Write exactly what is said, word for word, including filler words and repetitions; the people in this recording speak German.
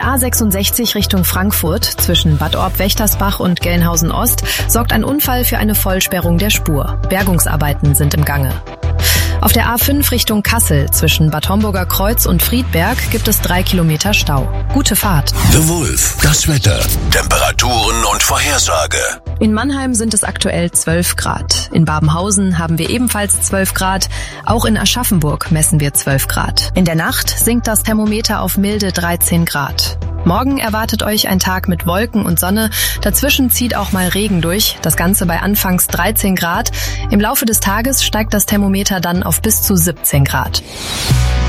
A sechsundsechzig Richtung Frankfurt zwischen Bad Orb-Wächtersbach und Gelnhausen-Ost sorgt ein Unfall für eine Vollsperrung der Spur. Bergungsarbeiten sind im Gange. Auf der A fünf Richtung Kassel zwischen Bad Homburger Kreuz und Friedberg gibt es drei Kilometer Stau. Gute Fahrt. The Wolf, das Wetter, Temperaturen und Vorhersage. In Mannheim sind es aktuell zwölf Grad. In Babenhausen haben wir ebenfalls zwölf Grad. Auch in Aschaffenburg messen wir zwölf Grad. In der Nacht sinkt das Thermometer auf milde dreizehn Grad. Morgen erwartet euch ein Tag mit Wolken und Sonne. Dazwischen zieht auch mal Regen durch. Das Ganze bei anfangs dreizehn Grad. Im Laufe des Tages steigt das Thermometer dann auf bis zu siebzehn Grad.